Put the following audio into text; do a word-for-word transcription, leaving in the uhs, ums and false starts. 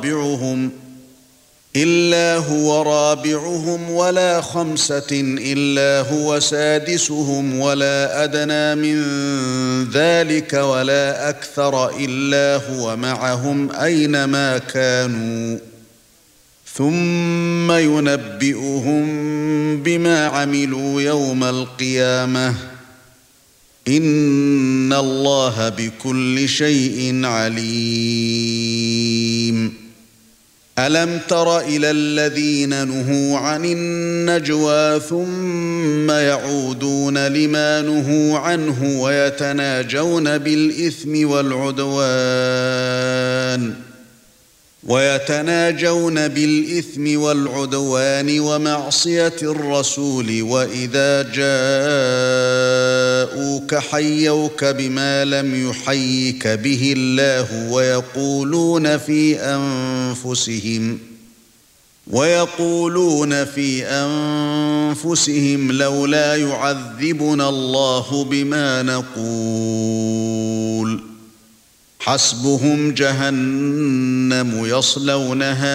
رابعهم إلا هو رابعهم ولا خمسة إلا هو سادسهم ولا أدنى من ذلك ولا أكثر إلا هو معهم أينما كانوا ثم ينبئهم بما عملوا يوم القيامة إن الله بكل شيء عليم. ألم تر إلى الذين نهوا عن النجوى ثم يعودون لما نهوا عنه ويتناجون بالإثم والعدوان ويتناجون بالإثم والعدوان ومعصية الرسول وإذا جاءوك حيوك بما لم يحيك به الله ويقولون في أنفسهم ويقولون في أنفسهم لولا يعذبنا الله بما نقول حسبهم جهنم يصلونها